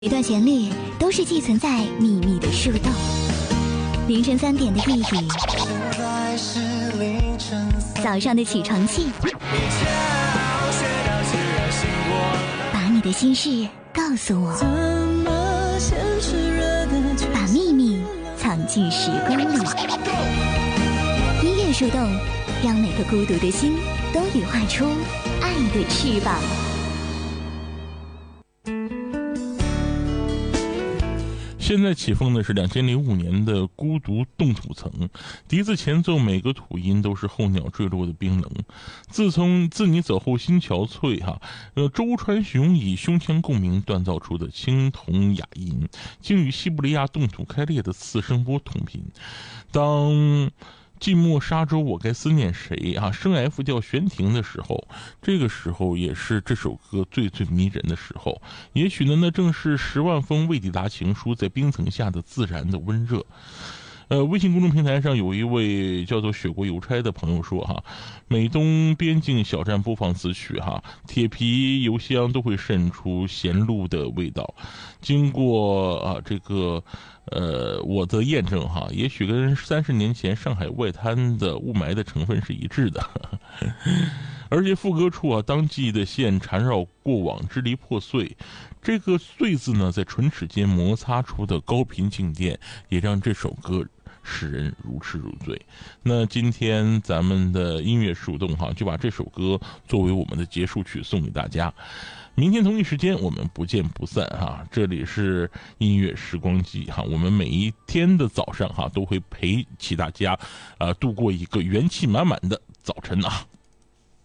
一段旋律都是寄存在秘密的树洞。凌晨3点的地底，早上的起床气，把你的心事告诉我，把秘密藏进时光里。音乐树洞，让每个孤独的心都羽化出爱的翅膀。 现在起风的是2005年的孤独冻土层，笛子前奏每个吐音都是候鸟坠落的冰冷。自你走后心憔悴周传雄以胸腔共鸣锻造出的青铜哑音，竟与西伯利亚冻土开裂的次声波同频。当寂寞沙洲我该思念谁升 F 调悬停的时候，这个时候也是这首歌最迷人的时候。也许呢，那正是10万封未抵达情书在冰层下的自然的温热。微信公众平台上有一位叫做雪国邮差的朋友说美东边境小站播放此曲铁皮邮箱都会渗出咸露的味道。经过我的验证也许跟30年前上海外滩的雾霾的成分是一致的。而且副歌处当季的线缠绕过往支离破碎，这个碎字呢在唇齿间摩擦出的高频静电，也让这首歌使人如痴如醉。那今天咱们的音乐树洞就把这首歌作为我们的结束曲送给大家。明天同一时间我们不见不散这里是音乐时光机我们每一天的早上都会陪起大家度过一个元气满满的早晨